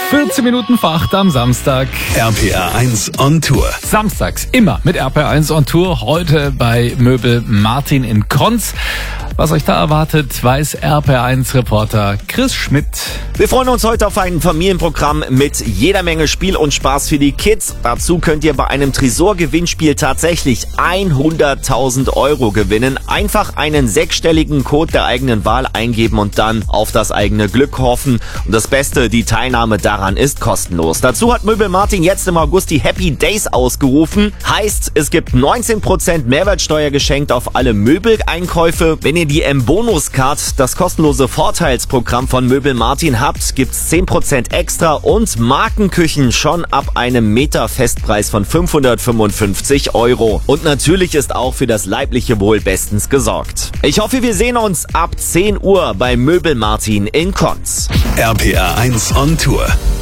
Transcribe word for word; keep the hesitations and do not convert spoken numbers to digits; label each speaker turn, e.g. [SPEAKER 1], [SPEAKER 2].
[SPEAKER 1] vierzehn Minuten vor acht am Samstag.
[SPEAKER 2] R P R eins on Tour.
[SPEAKER 1] Samstags immer mit R P R eins on Tour. Heute bei Möbel Martin in Konz. Was euch da erwartet, weiß R P R eins Reporter Chris Schmidt.
[SPEAKER 3] Wir freuen uns heute auf ein Familienprogramm mit jeder Menge Spiel und Spaß für die Kids. Dazu könnt ihr bei einem Tresor-Gewinnspiel tatsächlich hunderttausend Euro gewinnen. Einfach einen sechsstelligen Code der eigenen Wahl eingeben und dann auf das eigene Glück hoffen. Und das Beste, die Teilnahme daran ist kostenlos. Dazu hat Möbel Martin jetzt im August die Happy Days ausgerufen. Heißt, es gibt neunzehn Prozent Mehrwertsteuer geschenkt auf alle Möbeleinkäufe. Wenn ihr die M-Bonus-Card, das kostenlose Vorteilsprogramm von Möbel Martin habt, gibt's zehn Prozent extra und Markenküchen schon ab einem Meter-Festpreis von fünfhundertfünfundfünfzig Euro. Und natürlich ist auch für das leibliche Wohl bestens gesorgt. Ich hoffe, wir sehen uns ab zehn Uhr bei Möbel Martin in Konz.
[SPEAKER 2] R P R eins on Tour.